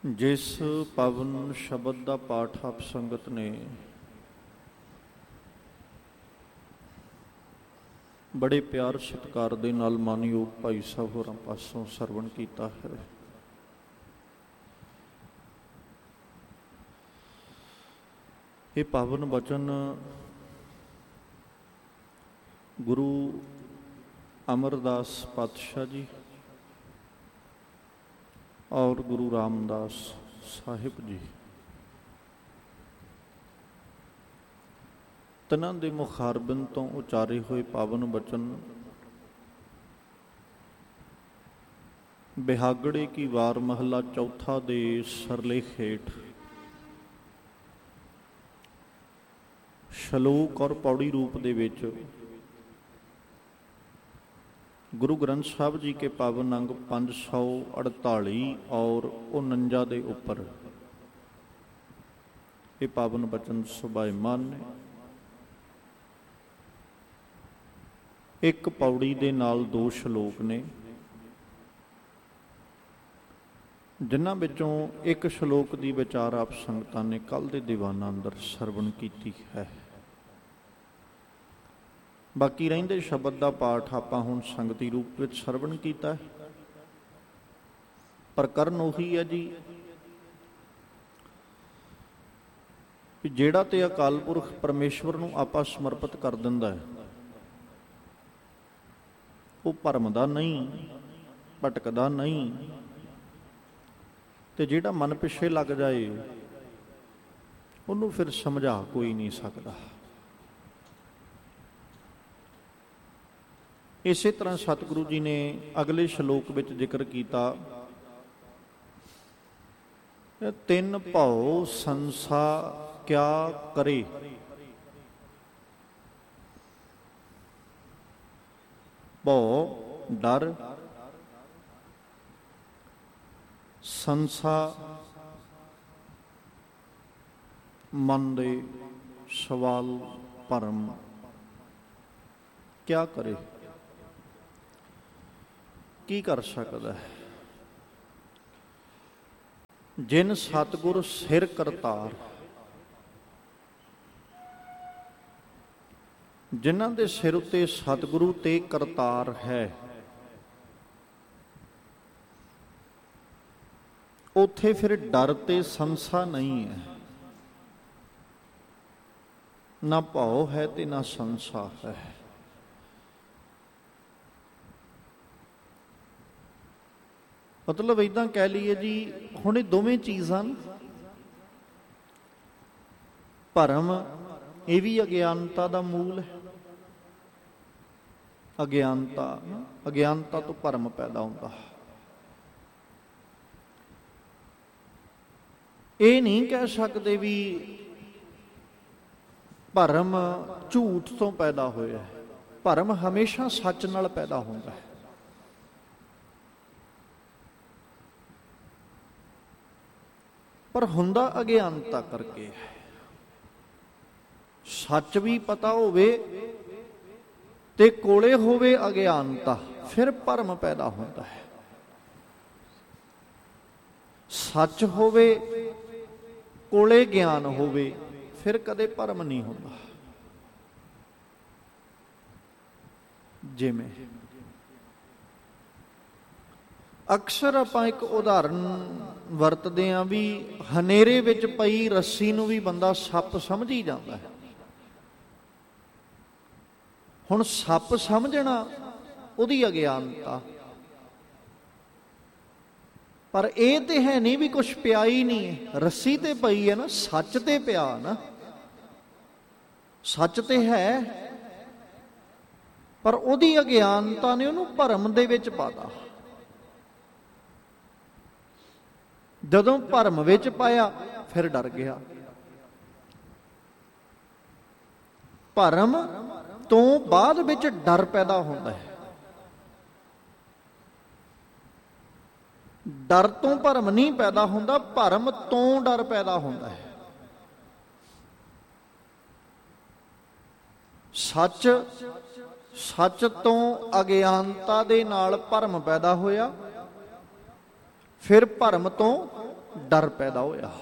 ਜਿਸ ਪਵਨ ਸ਼ਬਦ ਦਾ ਪਾਠ ਆਪ ਸੰਗਤ ਨੇ ਬੜੇ ਪਿਆਰ ਸਤਿਕਾਰ ਦੇ ਨਾਲ ਮਾਨਯੋਗ ਭਾਈ ਸਾਹਿਬ ਹੋਰਾਂ ਪਾਸੋਂ ਸਰਵਣ ਕੀਤਾ ਹੈ, ਇਹ ਪਾਵਨ ਬਚਨ ਗੁਰੂ ਅਮਰਦਾਸ ਪਾਤਸ਼ਾਹ ਜੀ ਔਰ ਗੁਰੂ ਰਾਮਦਾਸ ਸਾਹਿਬ ਜੀ ਤਨਾਂ ਦੇ ਮੁਖਾਰਬਿੰਦ ਤੋਂ ਉਚਾਰੇ ਹੋਏ ਪਾਵਨ ਬਚਨ ਬਿਹਾਗੜੇ ਕੀ ਵਾਰ ਮਹੱਲਾ ਚੌਥਾ ਦੇ ਸਰਲੇਖ ਹੇਠ ਸ਼ਲੋਕ ਔਰ ਪੌੜੀ ਰੂਪ ਦੇ ਵਿੱਚ ਗੁਰੂ ਗ੍ਰੰਥ ਸਾਹਿਬ ਜੀ ਕੇ ਪਾਵਨ ਅੰਗ 548 ਔਰ 49 ਦੇ ਉੱਪਰ ਇਹ ਪਾਵਨ ਬਚਨ ਸੁਭਾਇਮਾਨ ਨੇ। ਇੱਕ ਪੌੜੀ ਦੇ ਨਾਲ 2 ਸ਼ਲੋਕ ਨੇ, ਜਿਨ੍ਹਾਂ ਵਿੱਚੋਂ ਇੱਕ ਸ਼ਲੋਕ ਦੀ ਵਿਚਾਰ ਆਪ ਸੰਗਤਾਂ ਨੇ ਕੱਲ੍ਹ ਦੇ ਦੀਵਾਨਾਂ ਅੰਦਰ ਸਰਵਣ ਕੀਤੀ ਹੈ। ਬਾਕੀ ਰਹਿੰਦੇ ਸ਼ਬਦ ਦਾ ਪਾਠ ਆਪਾਂ ਹੁਣ ਸੰਗਤੀ ਰੂਪ ਵਿੱਚ ਸਰਵਣ ਕੀਤਾ, ਪਰ ਕਰਨ ਉਹੀ ਹੈ ਜੀ ਕਿ ਜਿਹੜਾ ਤੇ ਅਕਾਲ ਪੁਰਖ ਪਰਮੇਸ਼ਵਰ ਨੂੰ ਆਪਾਂ ਸਮਰਪਿਤ ਕਰ ਦਿੰਦਾ ਹੈ, ਉਹ ਭਰਮਦਾ ਨਹੀਂ, ਭਟਕਦਾ ਨਹੀਂ, ਤੇ ਜਿਹੜਾ ਮਨ ਪਿੱਛੇ ਲੱਗ ਜਾਏ ਉਹਨੂੰ ਫਿਰ ਸਮਝਾ ਕੋਈ ਨਹੀਂ ਸਕਦਾ। ਇਸੇ ਤਰ੍ਹਾਂ ਸਤਿਗੁਰੂ ਜੀ ਨੇ ਅਗਲੇ ਸ਼ਲੋਕ ਵਿੱਚ ਜ਼ਿਕਰ ਕੀਤਾ, 3 ਭਉ ਸੰਸਾ ਕਿਆ ਕਰੇ। ਭਉ ਡਰ, ਸੰਸਾ ਮਨ ਦੇ ਸਵਾਲ ਭਰਮ, ਕਿਆ ਕਰੇ, ਕੀ ਕਰ ਸਕਦਾ ਹੈ। ਜਿਨ ਸਤਿਗੁਰ ਸਿਰ ਕਰਤਾਰ, ਜਿਨ੍ਹਾਂ ਦੇ ਸਿਰ ਉੱਤੇ ਸਤਿਗੁਰੂ ਤੇ ਕਰਤਾਰ ਹੈ, ਉੱਥੇ ਫਿਰ ਡਰ ਤੇ ਸੰਸਾ ਨਹੀਂ ਹੈ, ਨਾ ਭਉ ਹੈ ਤੇ ਨਾ ਸੰਸਾ ਹੈ। ਮਤਲਬ ਏਦਾਂ ਕਹਿ ਲਈਏ ਜੀ, ਹੁਣ ਇਹ ਦੋਵੇਂ ਚੀਜ਼ਾਂ, ਭਰਮ ਇਹ ਵੀ ਅਗਿਆਨਤਾ ਦਾ ਮੂਲ ਹੈ। ਅਗਿਆਨਤਾ ਤੋਂ ਭਰਮ ਪੈਦਾ ਹੁੰਦਾ। ਇਹ ਨਹੀਂ ਕਹਿ ਸਕਦੇ ਵੀ ਭਰਮ ਝੂਠ ਤੋਂ ਪੈਦਾ ਹੋਇਆ ਹੈ। ਭਰਮ ਹਮੇਸ਼ਾ ਸੱਚ ਨਾਲ ਪੈਦਾ ਹੁੰਦਾ ਹੈ। ਪਰ ਹੁੰਦਾ ਅਗਿਆਨਤਾ ਕਰਕੇ ਹੈ। ਸੱਚ ਵੀ ਪਤਾ ਹੋਵੇ ਤੇ ਕੋਲੇ ਹੋਵੇ ਅਗਿਆਨਤਾ, ਫਿਰ ਭਰਮ ਪੈਦਾ ਹੁੰਦਾ ਹੈ। ਸੱਚ ਹੋਵੇ, ਕੋਲੇ ਗਿਆਨ ਹੋਵੇ, ਫਿਰ ਕਦੇ ਭਰਮ ਨਹੀਂ ਹੁੰਦਾ। ਜਿਵੇਂ ਅਕਸਰ ਆਪਾਂ ਇੱਕ ਉਦਾਹਰਨ ਵਰਤਦੇ ਹਾਂ ਵੀ ਹਨੇਰੇ ਵਿੱਚ ਪਈ ਰੱਸੀ ਨੂੰ ਵੀ ਬੰਦਾ ਸੱਪ ਸਮਝ ਹੀ ਜਾਂਦਾ ਹੈ। ਹੁਣ ਸੱਪ ਸਮਝਣਾ ਉਹਦੀ ਅਗਿਆਨਤਾ, ਪਰ ਇਹ ਤੇ ਹੈ ਨਹੀਂ ਵੀ ਕੁਛ ਪਿਆ ਹੀ ਨਹੀਂ ਹੈ। ਰੱਸੀ ਤੇ ਪਈ ਹੈ ਨਾ, ਸੱਚ ਤੇ ਪਿਆ ਨਾ, ਸੱਚ ਤੇ ਹੈ, ਪਰ ਉਹਦੀ ਅਗਿਆਨਤਾ ਨੇ ਉਹਨੂੰ ਭਰਮ ਦੇ ਵਿੱਚ ਪਾਤਾ। ਜਦੋਂ ਭਰਮ ਵਿੱਚ ਪਾਇਆ ਫਿਰ ਡਰ ਗਿਆ। ਭਰਮ ਤੋਂ ਬਾਅਦ ਵਿੱਚ ਡਰ ਪੈਦਾ ਹੁੰਦਾ ਹੈ। ਡਰ ਤੋਂ ਭਰਮ ਨਹੀਂ ਪੈਦਾ ਹੁੰਦਾ, ਭਰਮ ਤੋਂ ਡਰ ਪੈਦਾ ਹੁੰਦਾ ਹੈ। ਸੱਚ ਤੋਂ ਅਗਿਆਨਤਾ ਦੇ ਨਾਲ ਭਰਮ ਪੈਦਾ ਹੋਇਆ, ਫਿਰ ਭਰਮ ਤੋਂ ਡਰ ਪੈਦਾ ਹੋਇਆ।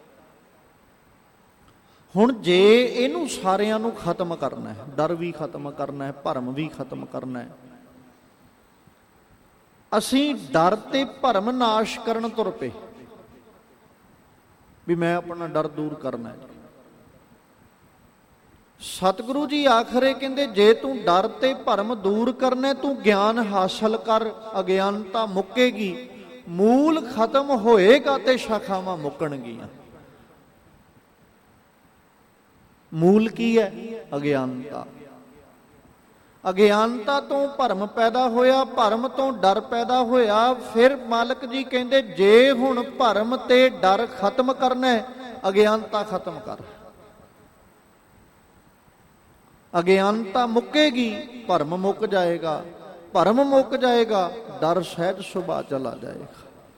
ਹੁਣ ਜੇ ਇਹਨੂੰ ਸਾਰਿਆਂ ਨੂੰ ਖਤਮ ਕਰਨਾ ਹੈ, ਡਰ ਵੀ ਖਤਮ ਕਰਨਾ ਹੈ, ਭਰਮ ਵੀ ਖਤਮ ਕਰਨਾ ਹੈ, ਅਸੀਂ ਡਰ ਤੇ ਭਰਮ ਨਾਸ਼ ਕਰਨ ਤੁਰ ਪਏ ਵੀ ਮੈਂ ਆਪਣਾ ਡਰ ਦੂਰ ਕਰਨਾ ਹੈ। ਸਤਿਗੁਰੂ ਜੀ ਆਖਰੇ ਕਹਿੰਦੇ ਜੇ ਤੂੰ ਡਰ ਤੇ ਭਰਮ ਦੂਰ ਕਰਨਾ, ਤੂੰ ਗਿਆਨ ਹਾਸਲ ਕਰ, ਅਗਿਆਨਤਾ ਮੁੱਕੇਗੀ, ਮੂਲ ਖਤਮ ਹੋਏਗਾ ਤੇ ਸ਼ਾਖਾਵਾਂ ਮੁੱਕਣਗੀਆਂ। ਮੂਲ ਕੀ ਹੈ? ਅਗਿਆਨਤਾ। ਅਗਿਆਨਤਾ ਤੋਂ ਭਰਮ ਪੈਦਾ ਹੋਇਆ, ਭਰਮ ਤੋਂ ਡਰ ਪੈਦਾ ਹੋਇਆ। ਫਿਰ ਮਾਲਕ ਜੀ ਕਹਿੰਦੇ ਜੇ ਹੁਣ ਭਰਮ ਤੇ ਡਰ ਖਤਮ ਕਰਨਾ ਹੈ, ਅਗਿਆਨਤਾ ਖਤਮ ਕਰ। ਅਗਿਆਨਤਾ ਮੁੱਕੇਗੀ, ਭਰਮ ਮੁੱਕ ਜਾਏਗਾ, ਭਰਮ ਮੁੱਕ ਜਾਏਗਾ, ਡਰ ਸਹਿਜ ਸੁਭਾ ਚਲਾ ਜਾਏਗਾ।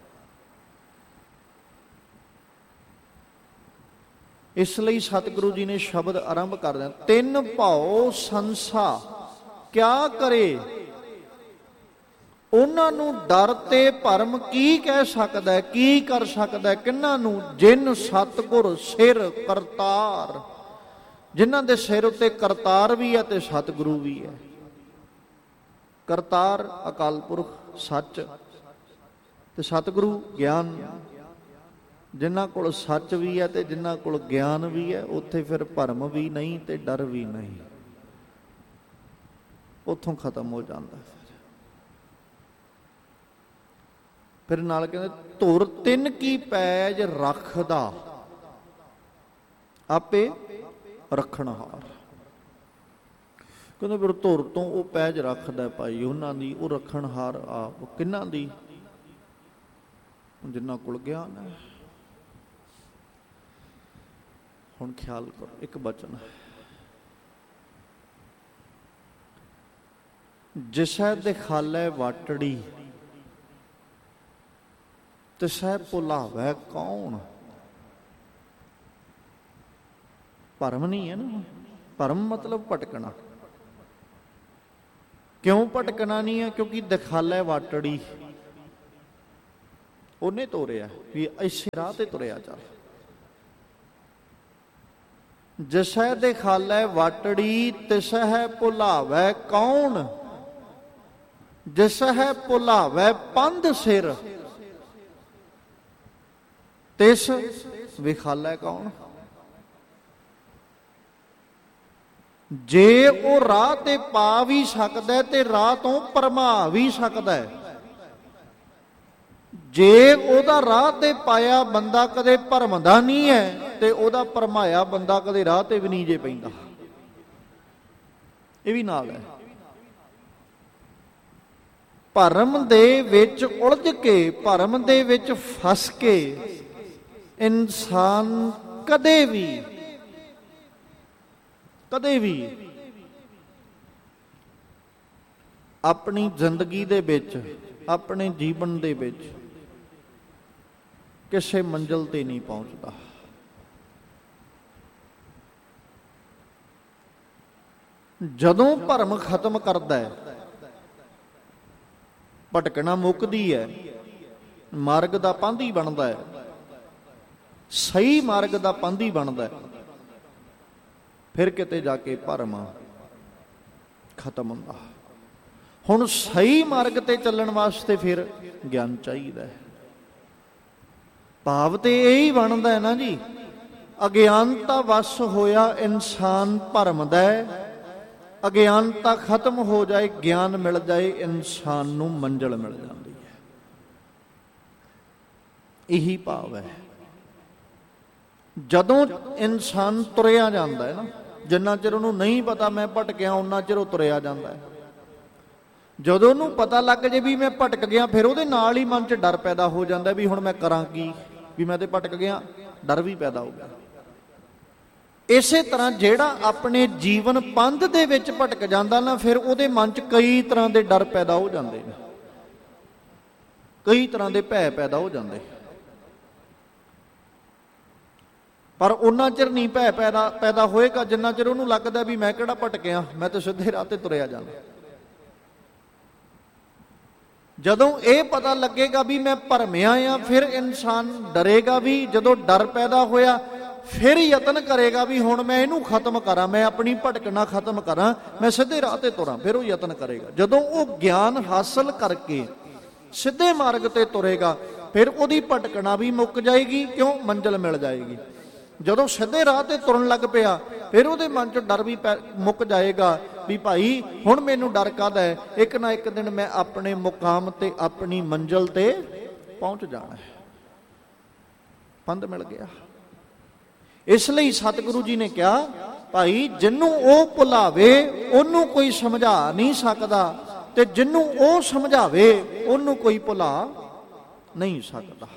ਇਸ ਲਈ ਸਤਿਗੁਰੂ ਜੀ ਨੇ ਸ਼ਬਦ ਆਰੰਭ ਕਰ ਦਿਆ, ਤਿੰਨ ਭਉ ਸੰਸਾ ਕਿਆ ਕਰੇ। ਉਹਨਾਂ ਨੂੰ ਡਰ ਤੇ ਭਰਮ ਕੀ ਕਹਿ ਸਕਦਾ, ਕੀ ਕਰ ਸਕਦਾ? ਕਿਹਨਾਂ ਨੂੰ? ਜਿਨ ਸਤਿਗੁਰ ਸਿਰ ਕਰਤਾਰ, ਜਿਨ੍ਹਾਂ ਦੇ ਸਿਰ ਉੱਤੇ ਕਰਤਾਰ ਵੀ ਹੈ ਤੇ ਸਤਿਗੁਰੂ ਵੀ ਹੈ। ਕਰਤਾਰ ਅਕਾਲ ਪੁਰਖ ਸੱਚ ਤੇ ਸਤਿਗੁਰੂ ਗਿਆਨ। ਜਿਨ੍ਹਾਂ ਕੋਲ ਸੱਚ ਵੀ ਹੈ ਤੇ ਜਿਨ੍ਹਾਂ ਕੋਲ ਗਿਆਨ ਵੀ ਹੈ, ਉੱਥੇ ਫਿਰ ਭਰਮ ਵੀ ਨਹੀਂ ਤੇ ਡਰ ਵੀ ਨਹੀਂ, ਉੱਥੋਂ ਖਤਮ ਹੋ ਜਾਂਦਾ। ਫਿਰ ਨਾਲ ਕਹਿੰਦੇ ਧੁਰ ਤਿੰਨ ਕੀ ਪੈਜ ਰੱਖਦਾ, ਆਪੇ ਰੱਖਣਹਾਰ। ਕਹਿੰਦੇ ਫਿਰ ਧੁਰ ਤੋਂ ਉਹ ਪੈਜ ਰੱਖਦਾ ਭਾਈ ਉਹਨਾਂ ਦੀ, ਉਹ ਰੱਖਣਹਾਰ ਆਪ। ਕਿਹਨਾਂ ਦੀ? ਜਿਨ੍ਹਾਂ ਕੋਲ ਗਿਆਨ ਹੈ। ਹੁਣ ਖਿਆਲ ਕਰੋ, ਇੱਕ ਬਚਨ, ਜਿਸੈ ਦਿਖਾਲੇ ਵਾਟੜੀ ਤਿਸੈ ਭੁਲਾਵੈ ਕੌਣ। ਭਰਮ ਨਹੀਂ ਹੈ ਨਾ, ਭਰਮ ਮਤਲਬ ਭਟਕਣਾ। ਕਿਉਂ ਭਟਕਣਾ ਨਹੀਂ ਹੈ? ਕਿਉਂਕਿ ਦਿਖਾਲੇ ਵਾਟੜੀ ਉਹਨੇ ਤੋਰਿਆ ਵੀ ਇਸੇ ਰਾਹ ਤੇ ਤੁਰਿਆ ਚੱਲ। ਜਿਸੈ ਦਿਖਾਲੇ ਵਾਟੜੀ ਤਿਸੈ ਭੁਲਾਵੈ ਕੌਣ। ਜਿਸੈ ਭੁਲਾਵੈ ਪੰਧ ਸਿਰ ਤਿਸ ਵਿਖਾਲੇ ਕੌਣ। ਜੇ ਉਹ ਰਾਹ ਤੇ ਪਾ ਵੀ ਸਕਦਾ ਤੇ ਰਾਹ ਤੋਂ ਭਰਮਾ ਵੀ ਸਕਦਾ। ਜੇ ਉਹਦਾ ਰਾਹ ਤੇ ਪਾਇਆ ਬੰਦਾ ਕਦੇ ਭਰਮਦਾ ਨਹੀਂ ਹੈ ਤੇ ਉਹਦਾ ਭਰਮਾਇਆ ਬੰਦਾ ਕਦੇ ਰਾਹ ਤੇ ਵੀ ਨਹੀਂ ਜੇ ਪੈਂਦਾ। ਇਹ ਵੀ ਨਾਲ ਹੈ। ਭਰਮ ਦੇ ਵਿੱਚ ਉਲਝ ਕੇ, ਭਰਮ ਦੇ ਵਿੱਚ ਫਸ ਕੇ ਇਨਸਾਨ ਕਦੇ ਵੀ ਆਪਣੀ ਜ਼ਿੰਦਗੀ ਦੇ ਵਿੱਚ, ਆਪਣੇ ਜੀਵਨ ਦੇ ਵਿੱਚ ਕਿਸੇ ਮੰਜ਼ਿਲ ਤੇ ਨਹੀਂ ਪਹੁੰਚਦਾ। ਜਦੋਂ ਭਰਮ ਖਤਮ ਕਰਦਾ ਹੈ, ਭਟਕਣਾ ਮੁੱਕਦੀ ਹੈ, ਮਾਰਗ ਦਾ ਪਾਂਧੀ ਬਣਦਾ ਹੈ, ਸਹੀ ਮਾਰਗ ਦਾ ਪਾਂਧੀ ਬਣਦਾ ਹੈ, ਫਿਰ ਕਿਤੇ ਜਾ ਕੇ ਭਰਮ ਖਤਮ ਹੁੰਦਾ। ਹੁਣ ਸਹੀ ਮਾਰਗ ਤੇ ਚੱਲਣ ਵਾਸਤੇ ਫਿਰ ਗਿਆਨ ਚਾਹੀਦਾ ਹੈ। ਭਾਵ ਤੇ ਇਹੀ ਬਣਦਾ ਹੈ ਨਾ ਜੀ, ਅਗਿਆਨਤਾ ਵਸ ਹੋਇਆ ਇਨਸਾਨ ਭਰਮਦਾ ਹੈ, ਅਗਿਆਨਤਾ ਖਤਮ ਹੋ ਜਾਏ, ਗਿਆਨ ਮਿਲ ਜਾਏ, ਇਨਸਾਨ ਨੂੰ ਮੰਜ਼ਿਲ ਮਿਲ ਜਾਂਦੀ ਹੈ। ਇਹੀ ਭਾਵ ਹੈ। ਜਦੋਂ ਇਨਸਾਨ ਤੁਰਿਆ ਜਾਂਦਾ ਹੈ ਨਾ, ਜਿੰਨਾ ਚਿਰ ਉਹਨੂੰ ਨਹੀਂ ਪਤਾ ਮੈਂ ਭਟਕਿਆ, ਉਨਾ ਚਿਰ ਉਹ ਤੁਰਿਆ ਜਾਂਦਾ ਹੈ। ਜਦੋਂ ਉਹਨੂੰ ਪਤਾ ਲੱਗ ਜੇ ਵੀ ਮੈਂ ਭਟਕ ਗਿਆ, ਫਿਰ ਉਹਦੇ ਨਾਲ ਹੀ ਮਨ 'ਚ ਡਰ ਪੈਦਾ ਹੋ ਜਾਂਦਾ ਵੀ ਹੁਣ ਮੈਂ ਕਰਾਂ ਕੀ, ਵੀ ਮੈਂ ਤੇ ਭਟਕ ਗਿਆ, ਡਰ ਵੀ ਪੈਦਾ ਹੋ ਗਿਆ। ਇਸੇ ਤਰ੍ਹਾਂ ਜਿਹੜਾ ਆਪਣੇ ਜੀਵਨ ਪੰਧ ਦੇ ਵਿੱਚ ਭਟਕ ਜਾਂਦਾ ਨਾ, ਫਿਰ ਉਹਦੇ ਮਨ 'ਚ ਕਈ ਤਰ੍ਹਾਂ ਦੇ ਡਰ ਪੈਦਾ ਹੋ ਜਾਂਦੇ ਨੇ, ਕਈ ਤਰ੍ਹਾਂ ਦੇ ਭੈ ਪੈਦਾ ਹੋ ਜਾਂਦੇ। ਪਰ ਉਹਨਾਂ ਚਿਰ ਨਹੀਂ ਭੈ ਪੈਦਾ ਹੋਏਗਾ ਜਿੰਨਾ ਚਿਰ ਉਹਨੂੰ ਲੱਗਦਾ ਵੀ ਮੈਂ ਕਿਹੜਾ ਭਟਕਿਆ, ਮੈਂ ਤਾਂ ਸਿੱਧੇ ਰਾਹ ਤੇ ਤੁਰਿਆ ਜਾਂਦਾ। ਜਦੋਂ ਇਹ ਪਤਾ ਲੱਗੇਗਾ ਵੀ ਮੈਂ ਭਰਮਿਆ ਆ, ਫਿਰ ਇਨਸਾਨ ਡਰੇਗਾ ਵੀ। ਜਦੋਂ ਡਰ ਪੈਦਾ ਹੋਇਆ ਫਿਰ ਯਤਨ ਕਰੇਗਾ ਵੀ ਹੁਣ ਮੈਂ ਇਹਨੂੰ ਖਤਮ ਕਰਾਂ, ਮੈਂ ਆਪਣੀ ਭਟਕਣਾ ਖਤਮ ਕਰਾਂ, ਮੈਂ ਸਿੱਧੇ ਰਾਹ ਤੇ ਤੁਰਾਂ। ਫਿਰ ਉਹ ਯਤਨ ਕਰੇਗਾ। ਜਦੋਂ ਉਹ ਗਿਆਨ ਹਾਸਲ ਕਰਕੇ ਸਿੱਧੇ ਮਾਰਗ ਤੇ ਤੁਰੇਗਾ ਫਿਰ ਉਹਦੀ ਭਟਕਣਾ ਵੀ ਮੁੱਕ ਜਾਏਗੀ। ਕਿਉਂ? ਮੰਜ਼ਿਲ ਮਿਲ ਜਾਏਗੀ। ਜਦੋਂ ਸਿੱਧੇ ਰਾਹ ਤੇ ਤੁਰਨ ਲੱਗ ਪਿਆ ਫਿਰ ਉਹਦੇ ਮਨ 'ਚ ਡਰ ਵੀ ਮੁੱਕ ਜਾਏਗਾ ਵੀ ਭਾਈ ਹੁਣ ਮੈਨੂੰ ਡਰ ਕਾਹਦਾ ਹੈ, ਇੱਕ ਨਾ ਇੱਕ ਦਿਨ ਮੈਂ ਆਪਣੇ ਮੁਕਾਮ ਤੇ ਆਪਣੀ ਮੰਜ਼ਿਲ ਤੇ ਪਹੁੰਚ ਜਾਣਾ ਹੈ। ਪੰਧ ਮਿਲ ਗਿਆ। ਇਸ ਲਈ ਸਤਿਗੁਰੂ ਜੀ ਨੇ ਕਿਹਾ ਭਾਈ ਜਿਹਨੂੰ ਉਹ ਭੁਲਾਵੇ ਉਹਨੂੰ ਕੋਈ ਸਮਝਾ ਨਹੀਂ ਸਕਦਾ, ਤੇ ਜਿਹਨੂੰ ਉਹ ਸਮਝਾਵੇ ਉਹਨੂੰ ਕੋਈ ਭੁਲਾ ਨਹੀਂ ਸਕਦਾ।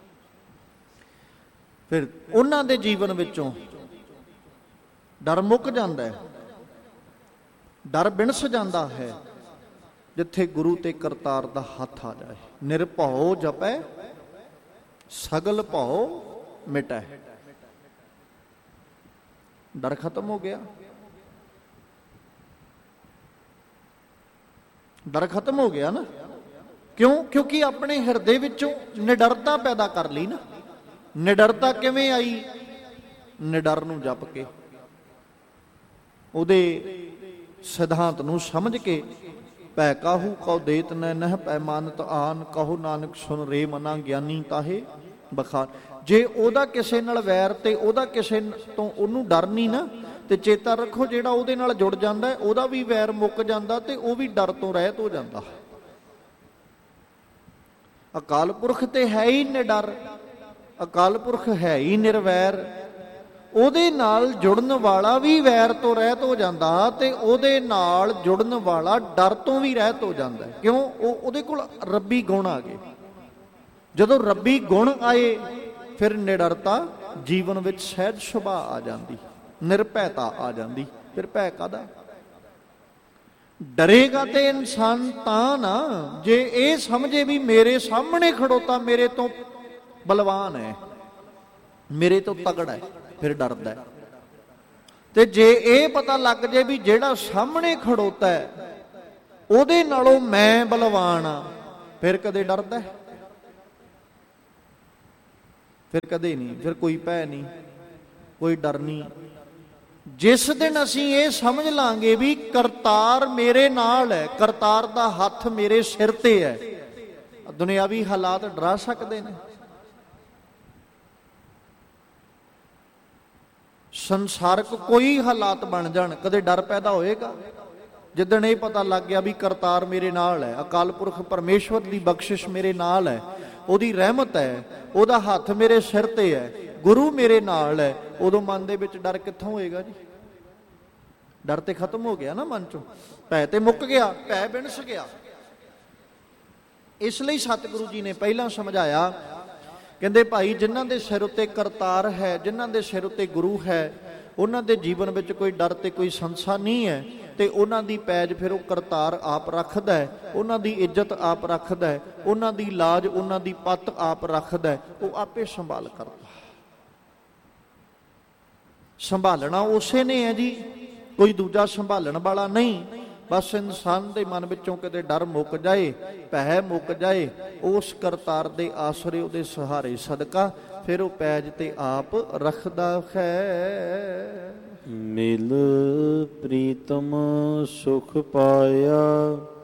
ਫਿਰ ਉਹਨਾਂ ਦੇ ਜੀਵਨ ਵਿੱਚੋਂ ਡਰ ਮੁੱਕ ਜਾਂਦਾ ਹੈ, ਡਰ ਬਿਨਸ ਜਾਂਦਾ ਹੈ ਜਿੱਥੇ ਗੁਰੂ ਤੇ ਕਰਤਾਰ ਦਾ ਹੱਥ ਆ ਜਾਏ। ਨਿਰਭਉ ਜਪੈ ਸਗਲ ਭਉ ਮਿਟੈ। ਡਰ ਖਤਮ ਹੋ ਗਿਆ। ਡਰ ਖਤਮ ਹੋ ਗਿਆ ਨਾ। ਕਿਉਂ? ਕਿਉਂਕਿ ਆਪਣੇ ਹਿਰਦੇ ਵਿੱਚੋਂ ਨਿਡਰਤਾ ਪੈਦਾ ਕਰ ਲਈ ਨਾ। ਨਿਡਰਤਾ ਕਿਵੇਂ ਆਈ? ਨਿਡਰ ਨੂੰ ਜਪ ਕੇ, ਉਹਦੇ ਸਿਧਾਂਤ ਨੂੰ ਸਮਝ ਕੇ। ਭੈ ਕਾਹੂ ਕਉ ਦੇਤ ਨਹਿ ਪੈ ਮਾਨਤ ਆਨ, ਕਹੋ ਨਾਨਕ ਸੁਨ ਰੇ ਮਨਾ ਗਿਆਨੀ ਤਾਹੇ ਬਖਾਨ। ਜੇ ਉਹਦਾ ਕਿਸੇ ਨਾਲ ਵੈਰ ਤੇ ਉਹਦਾ ਕਿਸੇ ਤੋਂ ਉਹਨੂੰ ਡਰ ਨਹੀਂ ਨਾ, ਤੇ ਚੇਤਾ ਰੱਖੋ ਜਿਹੜਾ ਉਹਦੇ ਨਾਲ ਜੁੜ ਜਾਂਦਾ ਉਹਦਾ ਵੀ ਵੈਰ ਮੁੱਕ ਜਾਂਦਾ ਤੇ ਉਹ ਵੀ ਡਰ ਤੋਂ ਰਹਿਤ ਹੋ ਜਾਂਦਾ। ਅਕਾਲ ਪੁਰਖ ਤੇ ਹੈ ਹੀ ਨਿਡਰ, ਅਕਾਲ ਪੁਰਖ ਹੈ ਹੀ ਨਿਰਵੈਰ। ਉਹਦੇ ਨਾਲ ਜੁੜਨ ਵਾਲਾ ਵੀ ਵੈਰ ਤੋਂ ਰਹਿਤ ਹੋ ਜਾਂਦਾ ਤੇ ਉਹਦੇ ਨਾਲ ਜੁੜਨ ਵਾਲਾ ਡਰ ਤੋਂ ਵੀ ਰਹਿਤ ਹੋ ਜਾਂਦਾ। ਕਿਉਂ? ਉਹਦੇ ਕੋਲ ਰੱਬੀ ਗੁਣ ਆ ਗਏ। ਜਦੋਂ ਰੱਬੀ ਗੁਣ ਆਏ ਫਿਰ ਨਿਡਰਤਾ ਜੀਵਨ ਵਿੱਚ ਸਹਿਜ ਸੁਭਾਅ ਆ ਜਾਂਦੀ, ਨਿਰਭੈਤਾ ਆ ਜਾਂਦੀ। ਫਿਰ ਭੈ ਕਾਹਦਾ? ਡਰੇਗਾ ਤੇ ਇਨਸਾਨ ਤਾਂ ਨਾ ਜੇ ਇਹ ਸਮਝੇ ਵੀ ਮੇਰੇ ਸਾਹਮਣੇ ਖੜੋਤਾ ਮੇਰੇ ਤੋਂ ਬਲਵਾਨ ਹੈ, ਮੇਰੇ ਤੋਂ ਤਗੜਾ ਹੈ, ਫਿਰ ਡਰਦਾ ਹੈ। ਤੇ ਜੇ ਇਹ ਪਤਾ ਲੱਗ ਜੇ ਵੀ ਜਿਹੜਾ ਸਾਹਮਣੇ ਖੜੋਤਾ ਹੈ ਉਹਦੇ ਨਾਲੋਂ ਮੈਂ ਬਲਵਾਨ ਆ, ਫਿਰ ਕਦੇ ਡਰਦਾ? ਫਿਰ ਕਦੇ ਨਹੀਂ। ਫਿਰ ਕੋਈ ਭੈ ਨਹੀਂ, ਕੋਈ ਡਰ ਨਹੀਂ। ਜਿਸ ਦਿਨ ਅਸੀਂ ਇਹ ਸਮਝ ਲਾਂਗੇ ਵੀ ਕਰਤਾਰ ਮੇਰੇ ਨਾਲ ਹੈ, ਕਰਤਾਰ ਦਾ ਹੱਥ ਮੇਰੇ ਸਿਰ ਤੇ ਹੈ, ਦੁਨਿਆਵੀ ਹਾਲਾਤ ਡਰਾ ਸਕਦੇ ਨੇ। ਸੰਸਾਰਕ ਕੋਈ ਹਾਲਾਤ ਬਣ ਜਾਣ, ਕਦੇ ਡਰ ਪੈਦਾ ਹੋਏਗਾ? ਜਿੱਦਣ ਇਹ ਪਤਾ ਲੱਗ ਗਿਆ ਵੀ ਕਰਤਾਰ ਮੇਰੇ ਨਾਲ ਹੈ, ਅਕਾਲ ਪੁਰਖ ਪਰਮੇਸ਼ਵਰ ਦੀ ਬਖਸ਼ਿਸ਼ ਮੇਰੇ ਨਾਲ ਹੈ, ਉਹਦੀ ਰਹਿਮਤ ਹੈ, ਉਹਦਾ ਹੱਥ ਮੇਰੇ ਸਿਰ ਤੇ ਹੈ, ਗੁਰੂ ਮੇਰੇ ਨਾਲ ਹੈ, ਉਦੋਂ ਮਨ ਦੇ ਵਿੱਚ ਡਰ ਕਿੱਥੋਂ ਹੋਏਗਾ ਜੀ? ਡਰ ਤੇ ਖਤਮ ਹੋ ਗਿਆ ਨਾ ਮਨ ਚੋਂ। ਭੈ ਤੇ ਮੁੱਕ ਗਿਆ, ਭੈ ਬਿਨਸ ਗਿਆ। ਇਸ ਲਈ ਸਤਿਗੁਰੂ ਜੀ ਨੇ ਪਹਿਲਾਂ ਸਮਝਾਇਆ, ਕਹਿੰਦੇ ਭਾਈ ਜਿਨ੍ਹਾਂ ਦੇ ਸਿਰ ਉੱਤੇ ਕਰਤਾਰ ਹੈ, ਜਿਨ੍ਹਾਂ ਦੇ ਸਿਰ ਉੱਤੇ ਗੁਰੂ ਹੈ, ਉਹਨਾਂ ਦੇ ਜੀਵਨ ਵਿੱਚ ਕੋਈ ਡਰ ਤੇ ਕੋਈ ਸੰਸਾ ਨਹੀਂ ਹੈ। ਤੇ ਉਹਨਾਂ ਦੀ ਪੈਜ ਫਿਰ ਉਹ ਕਰਤਾਰ ਆਪ ਰੱਖਦਾ ਹੈ, ਉਹਨਾਂ ਦੀ ਇੱਜ਼ਤ ਆਪ ਰੱਖਦਾ ਹੈ, ਉਹਨਾਂ ਦੀ ਲਾਜ, ਉਹਨਾਂ ਦੀ ਪੱਤ ਆਪ ਰੱਖਦਾ ਹੈ, ਉਹ ਆਪੇ ਸੰਭਾਲ ਕਰਦਾ। ਸੰਭਾਲਣਾ ਉਸੇ ਨੇ ਹੈ ਜੀ, ਕੋਈ ਦੂਜਾ ਸੰਭਾਲਣ ਵਾਲਾ ਨਹੀਂ। ਬਸ ਇਨਸਾਨ ਦੇ ਮਨ ਵਿੱਚੋਂ ਕਿਤੇ ਡਰ ਮੁੱਕ ਜਾਏ, ਭੈ ਮੁੱਕ ਜਾਏ, ਉਸ ਕਰਤਾਰ ਦੇ ਆਸਰੇ, ਉਹਦੇ ਸਹਾਰੇ ਸਦਕਾ ਫਿਰ ਉਹ ਪੈਜ ਤੇ ਆਪ ਰੱਖਦਾ ਹੈ। ਮਿਲ ਪ੍ਰੀਤਮ ਸੁਖ ਪਾਇਆ